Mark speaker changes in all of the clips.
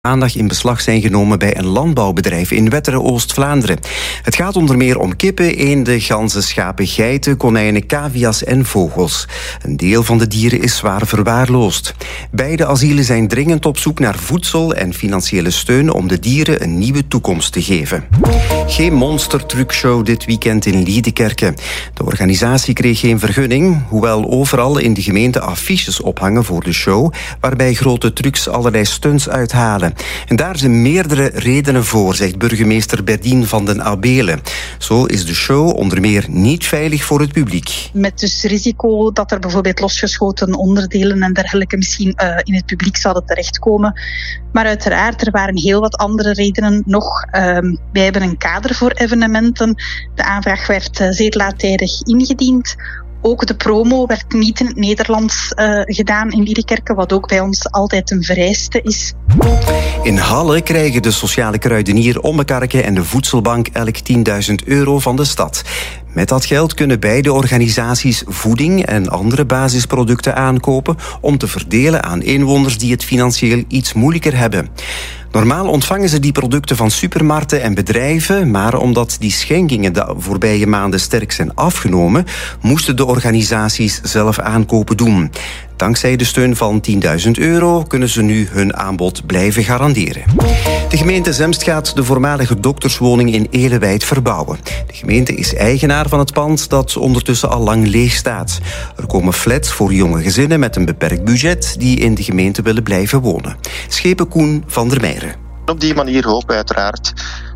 Speaker 1: Maandag in beslag zijn genomen bij een landbouwbedrijf in Wetteren, Oost-Vlaanderen. Het gaat onder meer om kippen, eenden, ganzen, schapen, geiten, konijnen, cavia's en vogels. Een deel van de dieren is zwaar verwaarloosd. Beide asielen zijn dringend op zoek naar voedsel en financiële steun om de dieren een nieuwe toekomst te geven. Geen monstertruckshow dit weekend in Liedekerke. De organisatie kreeg geen vergunning, hoewel overal in de gemeente affiches ophangen voor de show, waarbij grote trucks allerlei stunts uithalen. En daar zijn meerdere redenen voor, zegt burgemeester Berdien van den Abelen. Zo is de show onder meer niet veilig voor het publiek.
Speaker 2: Met dus risico dat er bijvoorbeeld losgeschoten onderdelen en dergelijke misschien in het publiek zouden terechtkomen. Maar uiteraard, er waren heel wat andere redenen nog. Wij hebben een kader voor evenementen. De aanvraag werd zeer laattijdig ingediend. Ook de promo werd niet in het Nederlands gedaan in Liedekerke, wat ook bij ons altijd een vereiste is.
Speaker 1: In Halle krijgen de sociale kruidenier Ommekarke en de Voedselbank elk €10.000 van de stad. Met dat geld kunnen beide organisaties voeding en andere basisproducten aankopen om te verdelen aan inwoners die het financieel iets moeilijker hebben. Normaal ontvangen ze die producten van supermarkten en bedrijven, maar omdat die schenkingen de voorbije maanden sterk zijn afgenomen, moesten de organisaties zelf aankopen doen. Dankzij de steun van €10.000 kunnen ze nu hun aanbod blijven garanderen. De gemeente Zemst gaat de voormalige dokterswoning in Elewijd verbouwen. De gemeente is eigenaar van het pand dat ondertussen al lang leeg staat. Er komen flats voor jonge gezinnen met een beperkt budget die in de gemeente willen blijven wonen. Schepen Koen van der Meijeren.
Speaker 3: Op die manier hopen we uiteraard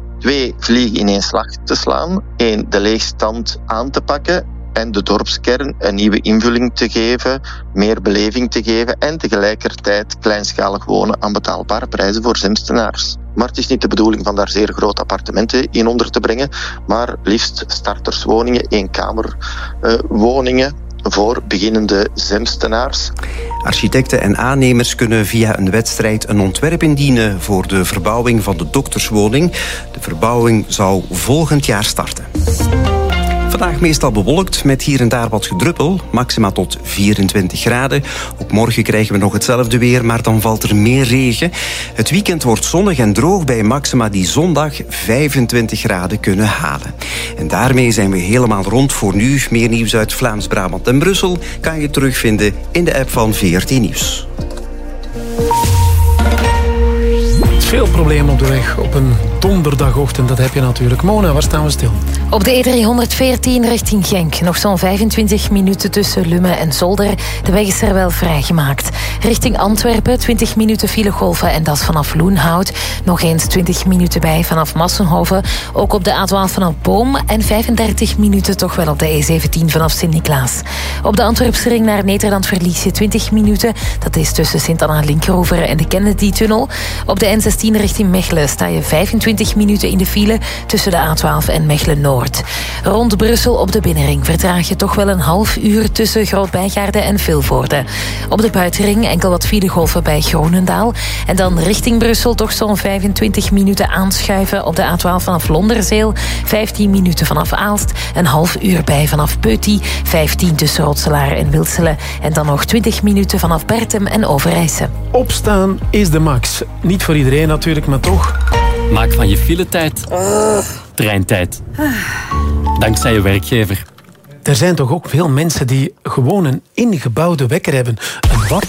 Speaker 3: 2 vliegen in één slag te slaan. 1, de leegstand aan te pakken en de dorpskern een nieuwe invulling te geven, meer beleving te geven en tegelijkertijd kleinschalig wonen aan betaalbare prijzen voor Zemstenaars. Maar het is niet de bedoeling van daar zeer grote appartementen in onder te brengen, maar liefst starterswoningen, eenkamerwoningen voor beginnende Zemstenaars.
Speaker 1: Architecten en aannemers kunnen via een wedstrijd een ontwerp indienen voor de verbouwing van de dokterswoning. De verbouwing zou volgend jaar starten. Vandaag meestal bewolkt met hier en daar wat gedruppel, maxima tot 24 graden. Ook morgen krijgen we nog hetzelfde weer, maar dan valt er meer regen. Het weekend wordt zonnig en droog bij maxima die zondag 25 graden kunnen halen. En daarmee zijn we helemaal rond voor nu. Meer nieuws uit Vlaams-Brabant en Brussel kan je terugvinden in de app van VRT Nieuws.
Speaker 4: Veel problemen op de weg op een donderdagochtend, dat heb je natuurlijk. Mona, waar staan we stil?
Speaker 5: Op de E314 richting Genk. Nog zo'n 25 minuten tussen Lummen en Zolder. De weg is er wel vrijgemaakt. Richting Antwerpen 20 minuten filegolven en dat is vanaf Loenhout. Nog eens 20 minuten bij vanaf Massenhoven. Ook op de A12 vanaf Boom. En 35 minuten toch wel op de E17 vanaf Sint-Niklaas. Op de Antwerpse ring naar Nederland verlies je 20 minuten. Dat is tussen Sint-Anna-Linkeroever en de Kennedy-tunnel. Op de N16 richting Mechelen sta je 25 minuten in de file tussen de A12 en Mechelen-Noord. Rond Brussel op de binnenring vertraag je toch wel een half uur tussen Groot-Bijgaarde en Vilvoorde. Op de buitenring enkel wat filegolven bij Gronendaal. En dan richting Brussel toch zo'n 25 minuten aanschuiven op de A12 vanaf Londerzeel. 15 minuten vanaf Aalst. Een half uur bij vanaf Peuty. 15 tussen Rotselaar en Wilselen. En dan nog 20 minuten vanaf Bertem en Overijse.
Speaker 4: Opstaan is de max. Niet voor iedereen natuurlijk, maar toch.
Speaker 6: Maak van je filetijd treintijd. Dankzij je werkgever.
Speaker 4: Er zijn toch ook veel mensen die gewoon een ingebouwde wekker hebben. Een wat?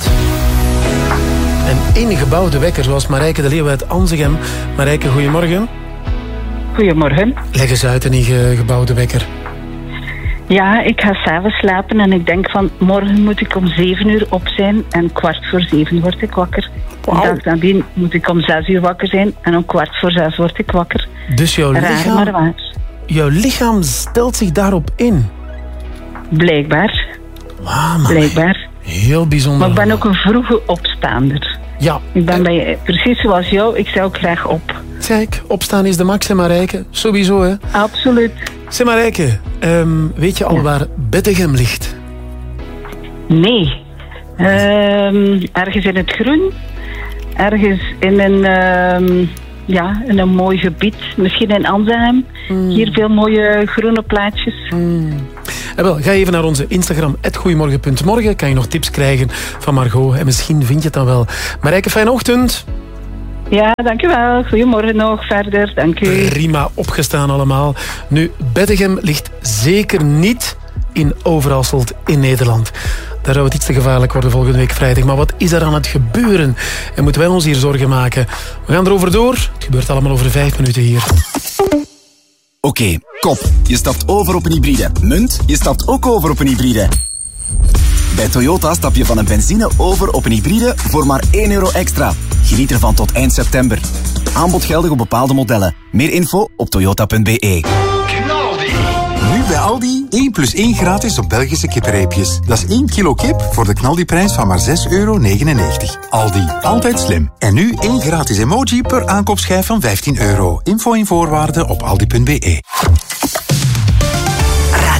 Speaker 4: Een ingebouwde wekker, zoals Marijke de Leeuw uit Anzegem. Marijke, goedemorgen.
Speaker 7: Goedemorgen.
Speaker 4: Leg eens uit een ingebouwde wekker.
Speaker 7: Ja, ik ga 's avonds slapen en ik denk van morgen moet ik om 7 uur op zijn en 6:15 word ik wakker. Wow. De dag nadien moet ik om 6 uur wakker zijn en om 5:15 word ik wakker.
Speaker 4: Dus jouw
Speaker 7: Raar, maar waar.
Speaker 4: Jouw lichaam stelt zich daarop in?
Speaker 7: Blijkbaar.
Speaker 4: Wauw,
Speaker 7: blijkbaar.
Speaker 4: Heel bijzonder.
Speaker 7: Maar ik ben ook een vroege opstaander.
Speaker 4: Ja.
Speaker 7: Ik ben precies zoals jou, ik zou graag op.
Speaker 4: Kijk, opstaan is de max, Marijke. Sowieso, hè?
Speaker 7: Absoluut.
Speaker 4: Zeg Marijke, weet je al waar Beddegem ligt?
Speaker 7: Nee. Ergens in het groen. Ergens in een mooi gebied. Misschien in Anzegem. Hier veel mooie groene plaatjes.
Speaker 4: Wel, ga even naar onze Instagram, @goeiemorgen.morgen. Kan je nog tips krijgen van Margot. En misschien vind je het dan wel. Marijke, fijne ochtend.
Speaker 7: Ja, dank u wel. Goedemorgen nog verder. Dank u.
Speaker 4: Prima opgestaan allemaal. Nu, Beddegem ligt zeker niet in Overasselt in Nederland. Daar zou het iets te gevaarlijk worden volgende week vrijdag. Maar wat is er aan het gebeuren? En moeten wij ons hier zorgen maken? We gaan erover door. Het gebeurt allemaal over 5 minuten hier.
Speaker 8: Oké, kop. Je stapt over op een hybride. Munt, je stapt ook over op een hybride. Bij Toyota stap je van een benzine over op een hybride voor maar €1 extra. Geniet ervan tot eind september. Aanbod geldig op bepaalde modellen. Meer info op toyota.be.
Speaker 9: Nu bij Aldi 1 + 1 gratis op Belgische kippenreepjes. Dat is 1 kilo kip voor de knaldiprijs van maar €6,99. Aldi, altijd slim. En nu 1 gratis emoji per aankoopschijf van €15. Info en voorwaarden op aldi.be.